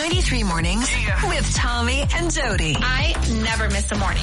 U93 mornings with Tommy and Jody. I never miss a morning.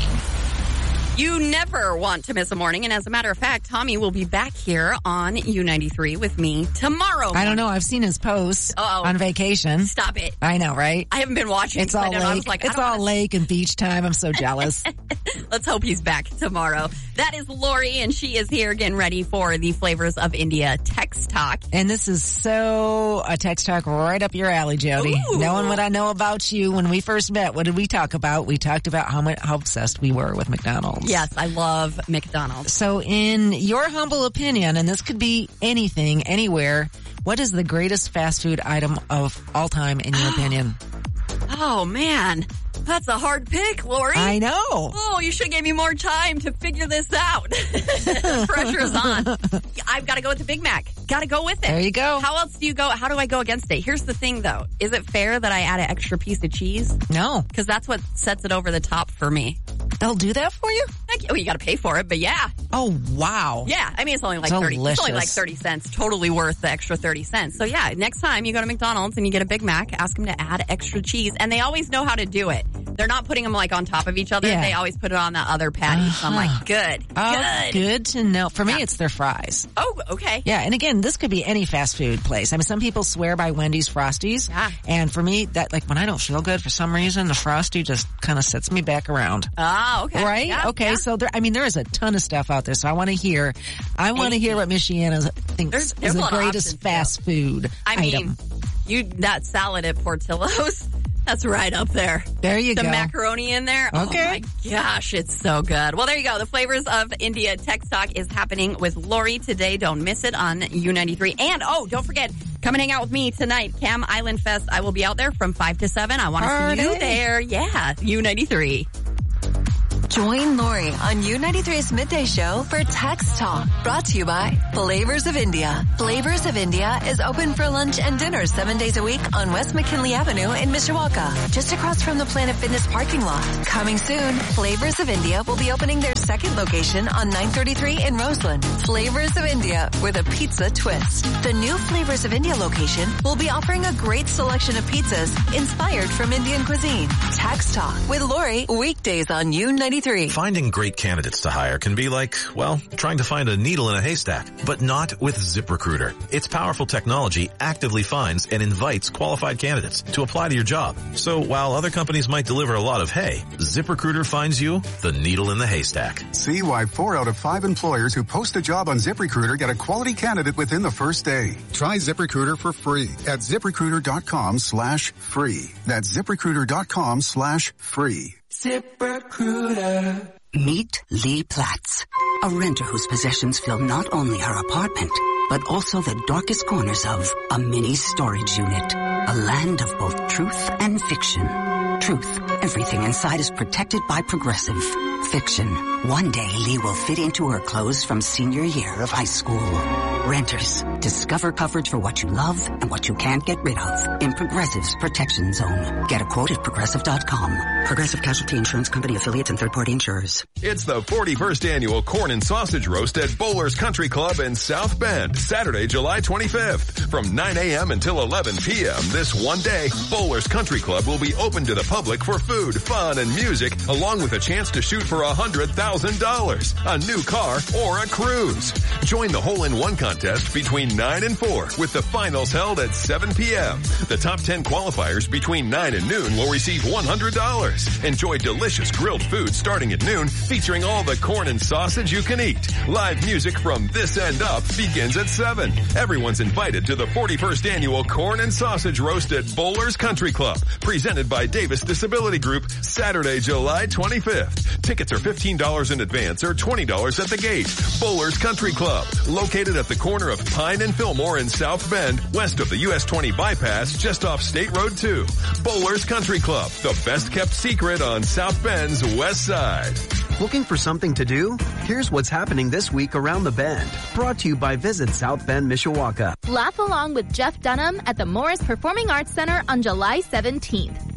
You never want to miss a morning. And as a matter of fact, Tommy will be back here on U93 with me tomorrow morning. I don't know. I've seen his posts on vacation. Stop it. I know, right? I haven't been watching. It's all lake. It's all lake and beach time. I'm so jealous. Let's hope he's back tomorrow. That is Lori, and she is here getting ready for the Flavors of India Text Talk. And this is so a text talk right up your alley, Jody. Ooh. Knowing what I know about you, when we first met, what did we talk about? We talked about how obsessed we were with McDonald's. Yes, I love McDonald's. So in your humble opinion, and this could be anything, anywhere, what is the greatest fast food item of all time in your opinion? Oh, man. That's a hard pick, Lori. I know. Oh, you should have gave me more time to figure this out. Pressure is on. I've got to go with the Big Mac. Got to go with it. There you go. How else do you go? How do I go against it? Here's the thing, though. Is it fair that I add an extra piece of cheese? No. Because that's what sets it over the top for me. They'll do that for you? Oh, you got to pay for it, but yeah. Oh, wow. Yeah, I mean, it's only like Delicious. 30. It's only like 30 cents. Totally worth the extra 30 cents. So yeah, next time you go to McDonald's and you get a Big Mac, ask them to add extra cheese, and they always know how to do it. They're not putting them like on top of each other. Yeah. They always put it on the other patty. So I'm like, good. Good to know. For me, it's their fries. Oh, okay. Yeah, and again, this could be any fast food place. I mean, some people swear by Wendy's Frosties. Yeah. And for me, that like when I don't feel good for some reason, the Frosty just kind of sets me back around. Oh, okay. Right? Yeah, okay, yeah. So there is a ton of stuff out there. So I want to hear what Michiana thinks There's is a the lot of greatest options, fast food item. That salad at Portillo's, that's right up there. There you go. go. The macaroni in there. Okay. Oh my gosh, it's so good. Well, there you go. The Flavors of India Text Talk is happening with Lori today. Don't miss it on U93. And, don't forget, come and hang out with me tonight. Cam Island Fest. I will be out there from 5 to 7. I want to see you there. Yeah, U93. Join Lori on U93's Midday Show for Text Talk, brought to you by Flavors of India. Flavors of India is open for lunch and dinner 7 days a week on West McKinley Avenue in Mishawaka, just across from the Planet Fitness parking lot. Coming soon, Flavors of India will be opening their second location on 933 in Roseland. Flavors of India with a pizza twist. The new Flavors of India location will be offering a great selection of pizzas inspired from Indian cuisine. Text Talk with Lori, weekdays on U93. Finding great candidates to hire can be like, trying to find a needle in a haystack, but not with ZipRecruiter. Its powerful technology actively finds and invites qualified candidates to apply to your job. So while other companies might deliver a lot of hay, ZipRecruiter finds you the needle in the haystack. See why 4 out of 5 employers who post a job on ZipRecruiter get a quality candidate within the first day. Try ZipRecruiter for free at ZipRecruiter.com/free. That's ZipRecruiter.com/free. ZipRecruiter. Meet Lee Platts, a renter whose possessions fill not only her apartment, but also the darkest corners of a mini storage unit. A land of both truth and fiction. Truth, everything inside is protected by Progressive. Fiction, one day Lee will fit into her clothes from senior year of high school. Renters, discover coverage for what you love and what you can't get rid of in Progressive's Protection Zone. Get a quote at Progressive.com. Progressive Casualty Insurance Company affiliates and third-party insurers. It's the 41st annual Corn and Sausage Roast at Bowlers Country Club in South Bend, Saturday, July 25th. From 9 a.m. until 11 p.m. this one day, Bowlers Country Club will be open to the public for food, fun, and music, along with a chance to shoot for $100,000, a new car, or a cruise. Join the hole-in-one contest between 9 and 4, with the finals held at 7 p.m. The top 10 qualifiers between 9 and noon will receive $100. Enjoy delicious grilled food starting at noon, featuring all the corn and sausage you can eat. Live music from this end up begins at 7. Everyone's invited to the 41st annual Corn and Sausage Roast at Bowlers Country Club, presented by Davis Disability Group, Saturday, July 25th. Tickets are $15 in advance or $20 at the gate. Bowlers Country Club, located at the corner of Pine and Fillmore in South Bend, west of the US 20 bypass, just off State Road 2. Bowlers Country Club, the best kept secret on South Bend's west side. Looking for something to do? Here's what's happening this week around the Bend. Brought to you by Visit South Bend, Mishawaka. Laugh along with Jeff Dunham at the Morris Performing Arts Center on July 17th.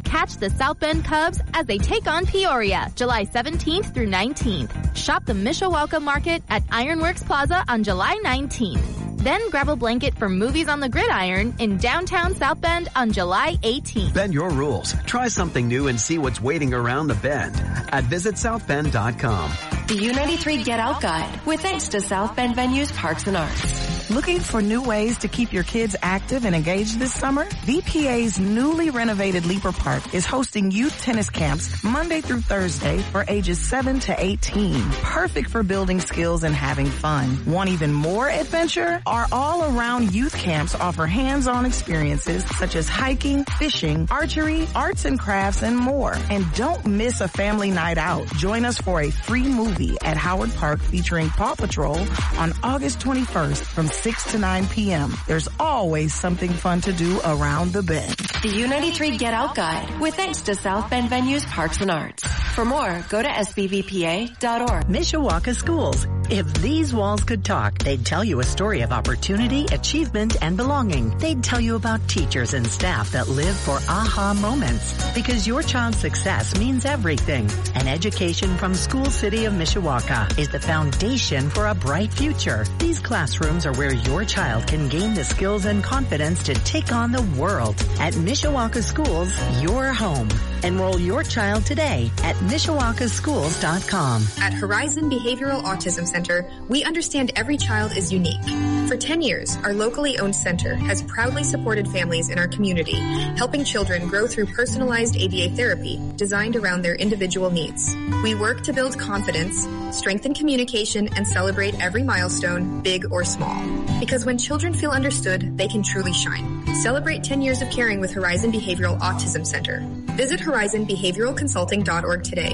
Catch the South Bend Cubs as they take on Peoria, July 17th through 19th. Shop the Mishawaka Market at Ironworks Plaza on July 19th. Then grab a blanket for Movies on the Gridiron in downtown South Bend on July 18th. Bend your rules. Try something new and see what's waiting around the bend at visitsouthbend.com. The U93 Get Out Guide, with thanks to South Bend Venues, Parks and Arts. Looking for new ways to keep your kids active and engaged this summer? VPA's newly renovated Leaper Park is hosting youth tennis camps Monday through Thursday for ages 7 to 18. Perfect for building skills and having fun. Want even more adventure? Our all-around youth camps offer hands-on experiences such as hiking, fishing, archery, arts and crafts, and more. And don't miss a family night out. Join us for a free movie at Howard Park featuring Paw Patrol on August 21st from 6 to 9 p.m. There's always something fun to do around the bend. The U93 Get Out Guide, with thanks to South Bend Venues, Parks and Arts. For more, go to sbvpa.org. Mishawaka Schools. If these walls could talk, they'd tell you a story of opportunity, achievement, and belonging. They'd tell you about teachers and staff that live for aha moments. Because your child's success means everything. An education from School City of Mishawaka is the foundation for a bright future. These classrooms are where your child can gain the skills and confidence to take on the world. At Mishawaka Schools, your home. Enroll your child today at MishawakaSchools.com. At Horizon Behavioral Autism Center, we understand every child is unique. For 10 years, our locally owned center has proudly supported families in our community, helping children grow through personalized ABA therapy designed around their individual needs. We work to build confidence, strengthen communication, and celebrate every milestone, big or small. Because when children feel understood, they can truly shine. Celebrate 10 years of caring with Horizon Behavioral Autism Center. Visit horizonbehavioralconsulting.org today.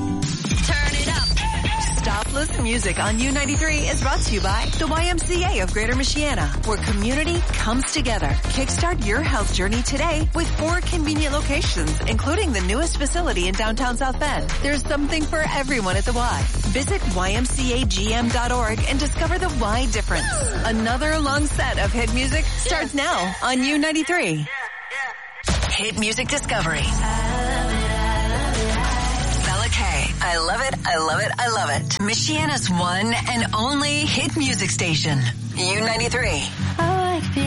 Turn it up. Stopless music on U93 is brought to you by the YMCA of Greater Michiana, where community comes together. Kickstart your health journey today with 4 convenient locations, including the newest facility in downtown South Bend. There's something for everyone at the Y. Visit ymcagm.org and discover the Y difference. Another long set of hit music starts now on U93. Hit music discovery. I love it, I love it, I love it. Michiana's one and only hit music station. U93.